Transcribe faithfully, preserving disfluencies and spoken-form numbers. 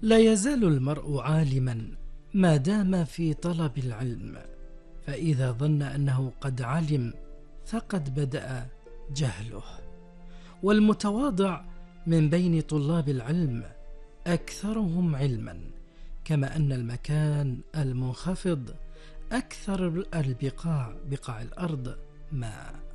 لا يزال المرء عالما ما دام في طلب العلم، فإذا ظن أنه قد علم فقد بدأ جهله. والمتواضع من بين طلاب العلم أكثرهم علما، كما أن المكان المنخفض أكثر البقاع بقاع الأرض ماء.